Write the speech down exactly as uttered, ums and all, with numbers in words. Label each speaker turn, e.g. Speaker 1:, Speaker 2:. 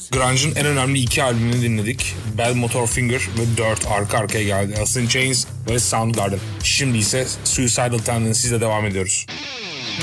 Speaker 1: Grunge'ın en önemli iki albümünü dinledik. Bad Motor Finger ve Dirt arka arkaya geldi. Alice in Chains ve Soundgarden. Şimdi ise Suicidal Tendencies ile devam ediyoruz.